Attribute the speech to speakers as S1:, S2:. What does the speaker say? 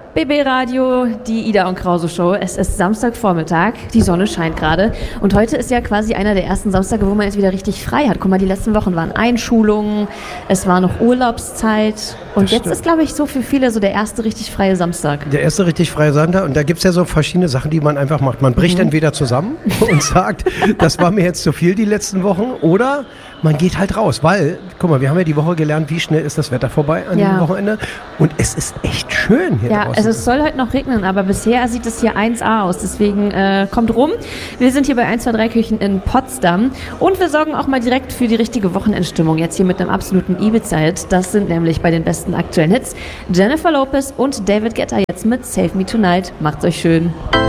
S1: BB Radio, die Ida und Krause Show. Es ist Samstagvormittag, die Sonne scheint gerade und heute ist ja quasi einer der ersten Samstage, wo man jetzt wieder richtig frei hat. Guck mal, die letzten Wochen waren Einschulungen, es war noch Urlaubszeit und jetzt ist, glaube ich, so für viele so der erste richtig freie Samstag.
S2: Der erste richtig freie Samstag und da gibt es ja so verschiedene Sachen, die man einfach macht. Man bricht entweder zusammen und sagt, das war mir jetzt zu viel die letzten Wochen, oder man geht halt raus, weil, guck mal, wir haben ja die Woche gelernt, wie schnell ist das Wetter vorbei an diesem Wochenende und es ist echt schön hier draußen.
S1: Also es soll heute noch regnen, aber bisher sieht es hier 1A aus, deswegen kommt rum. Wir sind hier bei 123 Küchen in Potsdam und wir sorgen auch mal direkt für die richtige Wochenendstimmung, jetzt hier mit einem absoluten Ibiza-Hit. Das sind nämlich bei den besten aktuellen Hits Jennifer Lopez und David Guetta jetzt mit Save Me Tonight. Macht's euch schön.